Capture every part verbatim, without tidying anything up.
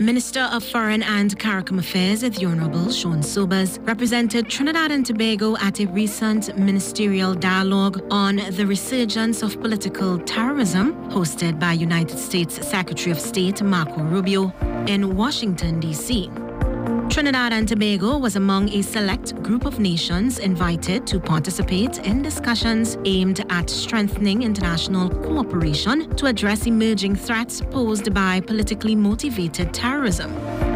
Minister of Foreign and CARICOM Affairs, the Honourable Sean Sobers, represented Trinidad and Tobago at a recent ministerial dialogue on the resurgence of political terrorism hosted by United States Secretary of State Marco Rubio in Washington, D C Trinidad and Tobago was among a select group of nations invited to participate in discussions aimed at strengthening international cooperation to address emerging threats posed by politically motivated terrorism.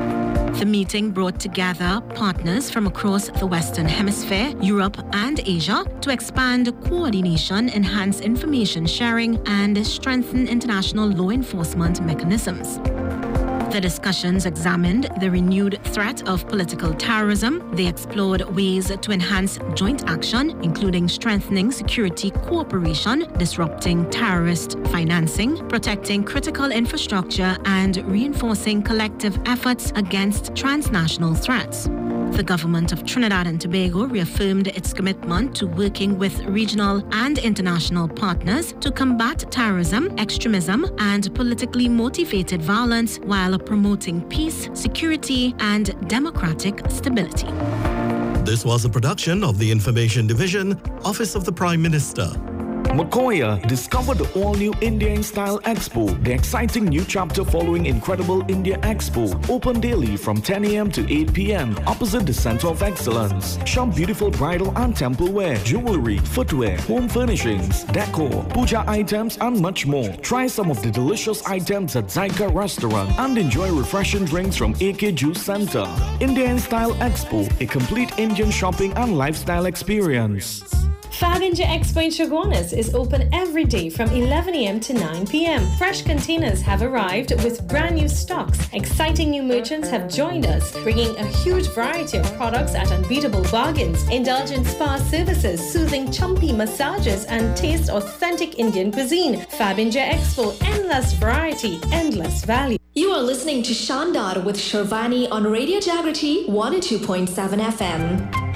The meeting brought together partners from across the Western Hemisphere, Europe, and Asia to expand coordination, enhance information sharing, and strengthen international law enforcement mechanisms. The discussions examined the renewed threat of political terrorism. They explored ways to enhance joint action, including strengthening security cooperation, disrupting terrorist financing, protecting critical infrastructure, and reinforcing collective efforts against transnational threats. The government of Trinidad and Tobago reaffirmed its commitment to working with regional and international partners to combat terrorism, extremism, and politically motivated violence while promoting peace, security, and democratic stability. This was a production of the Information Division, Office of the Prime Minister. Makoya, discover the all-new India in Style Expo, the exciting new chapter following Incredible India Expo. Open daily from ten a.m. to eight p.m. opposite the Center of Excellence. Shop beautiful bridal and temple wear, jewelry, footwear, home furnishings, decor, puja items, and much more. Try some of the delicious items at Zyka Restaurant and enjoy refreshing drinks from A K Juice Center. India in Style Expo, a complete Indian shopping and lifestyle experience. Fab India Expo in Chaguanas is open every day from eleven a.m. to nine p.m. Fresh containers have arrived with brand new stocks. Exciting new merchants have joined us, bringing a huge variety of products at unbeatable bargains. Indulge in spa services, soothing chumpy massages, and taste authentic Indian cuisine. Fab India Expo, endless variety, endless value. You are listening to Shandar with Shervani on Radio Jagriti one oh two point seven F M.